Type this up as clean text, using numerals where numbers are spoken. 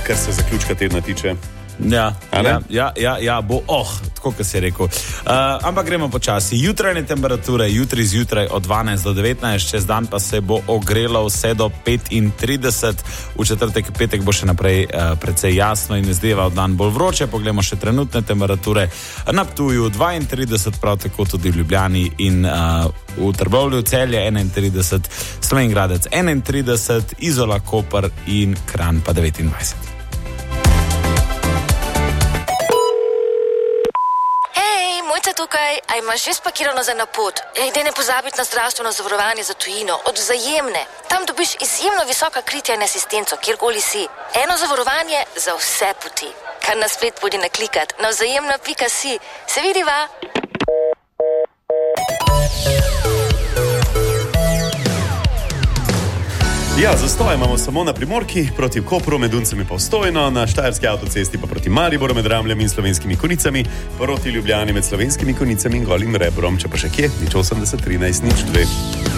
kar se zaključka tedna tiče. Ja, bo, tako kot si rekel. Ampak gremo počasi. Jutrajne temperature, jutri zjutraj od 12 do 19, čez dan pa se bo ogrelo vse do 35, v četrtek in petek bo še naprej precej jasno in izdeval dan bolj vroče. Poglejmo še trenutne temperature. Na Ptuju 32, prav tako tudi v Ljubljani in v Trbovlju, Celje 31, Slovenj Gradec 31, Izola, Koper in Kranj pa 29. Tukaj, a imaš že spakirano za na pot? Daj ne pozabiti na zdravstveno zavarovanje za tujino od Vzajemne. Tam dobiš izjemno visoka kritja in asistenco, kjerkoli si. Eno zavarovanje za vse poti. Kar na splet podi naklikat na vzajemna.si. Se vidiva? Ja, zastoj imamo samo na Primorki, proti Kopru, med Uncem pa Vstojno, na Štajerski avtocesti pa proti Mariboru med Ramljem in Slovenskimi Konicami, proti Ljubljani med Slovenskimi Konicami in Golim Rebrom, če pa še kje, 080 13 02.